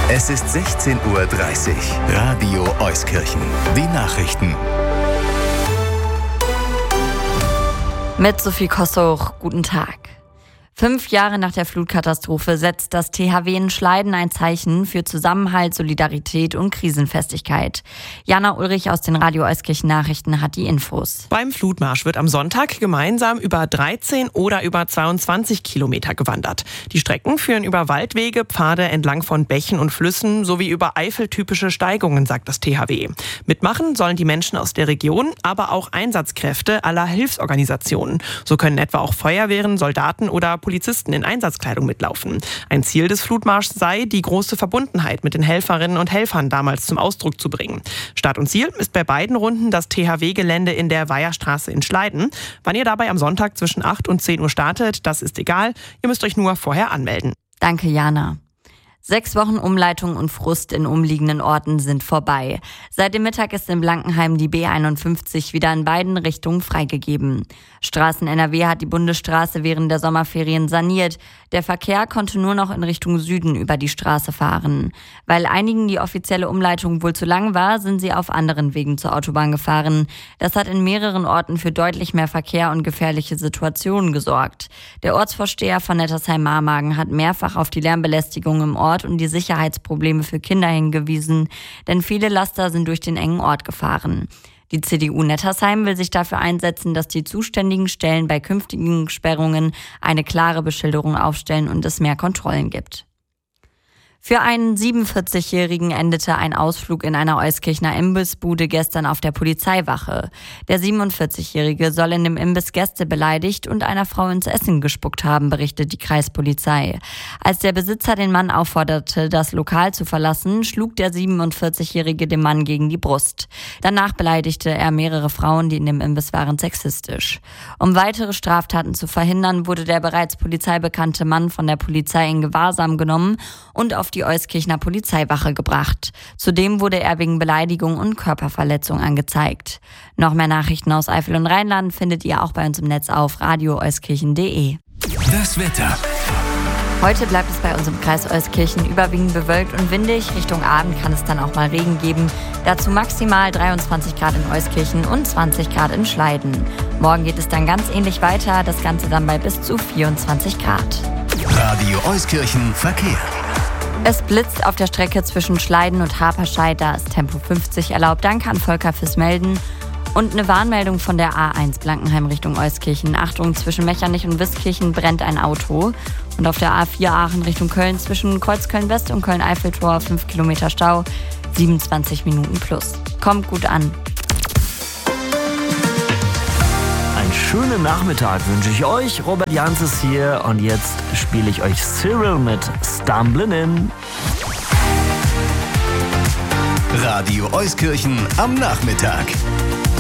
Es ist 16:30 Uhr. Radio Euskirchen. Die Nachrichten. Mit Sophie Kossoch, guten Tag. 5 Jahre nach der Flutkatastrophe setzt das THW in Schleiden ein Zeichen für Zusammenhalt, Solidarität und Krisenfestigkeit. Jana Ulrich aus den Radio Euskirchen Nachrichten hat die Infos. Beim Flutmarsch wird am Sonntag gemeinsam über 13 oder über 22 Kilometer gewandert. Die Strecken führen über Waldwege, Pfade entlang von Bächen und Flüssen sowie über eifeltypische Steigungen, sagt das THW. Mitmachen sollen die Menschen aus der Region, aber auch Einsatzkräfte aller Hilfsorganisationen. So können etwa auch Feuerwehren, Soldaten oder Polizisten in Einsatzkleidung mitlaufen. Ein Ziel des Flutmarschs sei, die große Verbundenheit mit den Helferinnen und Helfern damals zum Ausdruck zu bringen. Start und Ziel ist bei beiden Runden das THW-Gelände in der Weiherstraße in Schleiden. Wann ihr dabei am Sonntag zwischen 8 und 10 Uhr startet, das ist egal. Ihr müsst euch nur vorher anmelden. Danke, Jana. 6 Wochen Umleitung und Frust in umliegenden Orten sind vorbei. Seit dem Mittag ist in Blankenheim die B51 wieder in beiden Richtungen freigegeben. Straßen NRW hat die Bundesstraße während der Sommerferien saniert. Der Verkehr konnte nur noch in Richtung Süden über die Straße fahren. Weil einigen die offizielle Umleitung wohl zu lang war, sind sie auf anderen Wegen zur Autobahn gefahren. Das hat in mehreren Orten für deutlich mehr Verkehr und gefährliche Situationen gesorgt. Der Ortsvorsteher von Nettersheim-Marmagen hat mehrfach auf die Lärmbelästigung im Ort und die Sicherheitsprobleme für Kinder hingewiesen, denn viele Laster sind durch den engen Ort gefahren. Die CDU Nettersheim will sich dafür einsetzen, dass die zuständigen Stellen bei künftigen Sperrungen eine klare Beschilderung aufstellen und es mehr Kontrollen gibt. Für einen 47-Jährigen endete ein Ausflug in einer Euskirchener Imbissbude gestern auf der Polizeiwache. Der 47-Jährige soll in dem Imbiss Gäste beleidigt und einer Frau ins Essen gespuckt haben, berichtet die Kreispolizei. Als der Besitzer den Mann aufforderte, das Lokal zu verlassen, schlug der 47-Jährige dem Mann gegen die Brust. Danach beleidigte er mehrere Frauen, die in dem Imbiss waren, sexistisch. Um weitere Straftaten zu verhindern, wurde der bereits polizeibekannte Mann von der Polizei in Gewahrsam genommen und auf die Euskirchener Polizeiwache gebracht. Zudem wurde er wegen Beleidigung und Körperverletzung angezeigt. Noch mehr Nachrichten aus Eifel und Rheinland findet ihr auch bei uns im Netz auf radioeuskirchen.de. Das Wetter. Heute bleibt es bei uns im Kreis Euskirchen überwiegend bewölkt und windig. Richtung Abend kann es dann auch mal Regen geben. Dazu maximal 23 Grad in Euskirchen und 20 Grad in Schleiden. Morgen geht es dann ganz ähnlich weiter, das Ganze dann bei bis zu 24 Grad. Radio Euskirchen Verkehr. Es blitzt auf der Strecke zwischen Schleiden und Haperscheid, da ist Tempo 50 erlaubt. Danke an Volker fürs Melden. Und eine Warnmeldung von der A1 Blankenheim Richtung Euskirchen. Achtung, zwischen Mechernich und Wiskirchen brennt ein Auto. Und auf der A4 Aachen Richtung Köln zwischen Kreuzköln-West und Köln-Eiffeltor 5 Kilometer Stau, 27 Minuten plus. Kommt gut an. Einen schönen Nachmittag wünsche ich euch. Robert Jans ist hier und jetzt spiele ich euch Cyril mit Stumblin' In. Radio Euskirchen am Nachmittag.